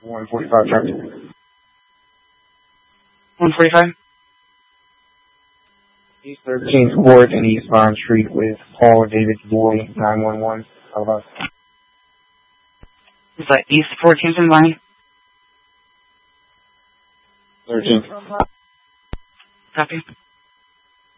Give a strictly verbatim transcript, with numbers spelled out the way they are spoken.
one forty-five traffic. one forty-five? East thirteenth Ward and East Vine Street with Paul David Boy, nine one one. How about? Is that East fourteenth and Vine? thirteenth. Copy.